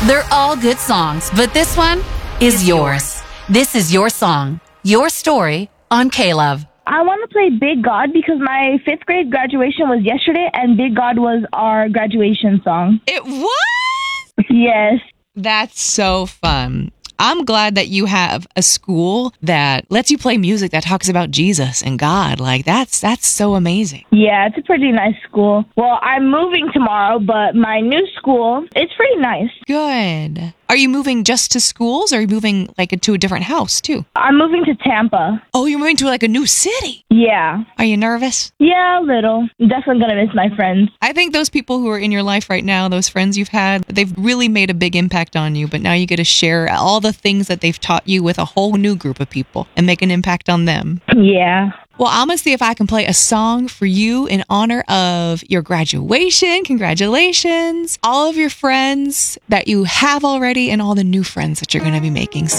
They're all good songs, but this one is yours. This is your song, your story on K-Love. I want to play Big God because my 5th grade graduation was yesterday, and Big God was our graduation song. It was? Yes. That's so fun. I'm glad that you have a school that lets you play music that talks about Jesus and God. Like, that's so amazing. Yeah, it's a pretty nice school. Well, I'm moving tomorrow, but my new school, it's pretty nice. Good. Are you moving just to schools, or are you moving like to a different house too? I'm moving to Tampa. Oh, you're moving to like a new city? Yeah. Are you nervous? Yeah, a little. I'm definitely going to miss my friends. I think those people who are in your life right now, those friends you've had, they've really made a big impact on you, but now you get to share all the things that they've taught you with a whole new group of people and make an impact on them. Yeah. Well, I'm going to see if I can play a song for you in honor of your graduation. Congratulations. All of your friends that you have already and all the new friends that you're going to be making soon.